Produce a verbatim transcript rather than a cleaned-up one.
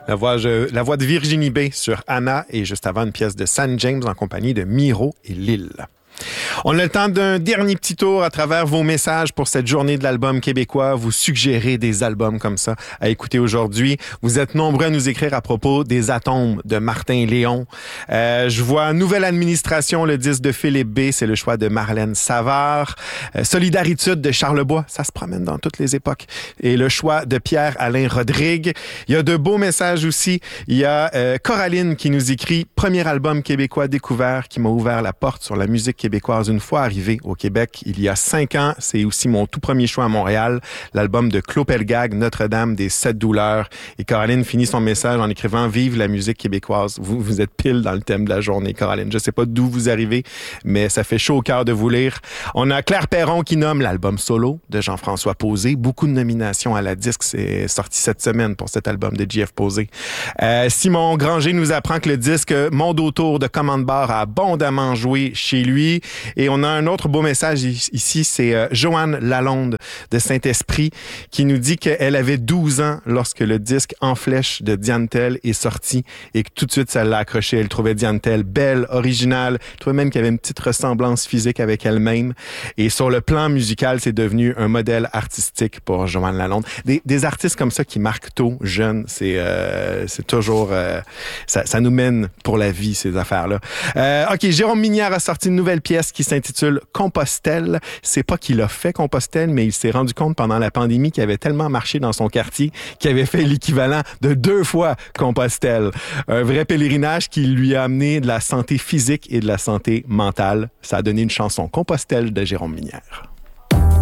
La voix, je, la voix de Virginie B sur Anna et juste avant une pièce de San James en compagnie de Miro et Lille. On a le temps d'un dernier petit tour à travers vos messages pour cette journée de l'album québécois. Vous suggérez des albums comme ça à écouter aujourd'hui. Vous êtes nombreux à nous écrire à propos des Atomes de Martin Léon. Euh, je vois Nouvelle Administration, le disque de Philippe B. C'est le choix de Marlène Savard. Euh, Solidaritude de Charlebois, ça se promène dans toutes les époques. Et le choix de Pierre-Alain Rodrigue. Il y a de beaux messages aussi. Il y a euh, Coraline qui nous écrit « Premier album québécois découvert qui m'a ouvert la porte sur la musique québécoise une fois arrivé au Québec il y a cinq ans. C'est aussi mon tout premier choix à Montréal, l'album de Claude Pelgag, Notre-Dame des Sept Douleurs. Et Caroline finit son message en écrivant « Vive la musique québécoise ». Vous, vous êtes pile dans le thème de la journée, Caroline. Je sais pas d'où vous arrivez, mais ça fait chaud au cœur de vous lire. On a Claire Perron qui nomme l'album solo de Jean-François Posé. Beaucoup de nominations à la disque. C'est sorti cette semaine pour cet album de J F Posé. Euh, Simon Granger nous apprend que le disque Monde autour de Commande Bar a abondamment joué chez lui. Et on a un autre beau message ici, c'est euh, Joanne Lalonde de Saint-Esprit qui nous dit qu'elle avait douze ans lorsque le disque En flèche de Diane Tell est sorti et que tout de suite ça l'a accroché. Elle trouvait Diane Tell belle, originale, elle trouvait même qu'il y avait une petite ressemblance physique avec elle-même. Et sur le plan musical, c'est devenu un modèle artistique pour Joanne Lalonde. Des, des artistes comme ça qui marquent tôt, jeunes, c'est, euh, c'est toujours... Euh, ça, ça nous mène pour la vie, ces affaires-là. Euh, OK, Jérôme Minière a sorti une nouvelle pièce qui s'intitule Compostelle. C'est pas qu'il a fait Compostelle, mais il s'est rendu compte pendant la pandémie qu'il avait tellement marché dans son quartier qu'il avait fait l'équivalent de deux fois Compostelle. Un vrai pèlerinage qui lui a amené de la santé physique et de la santé mentale. Ça a donné une chanson Compostelle de Jérôme Minière.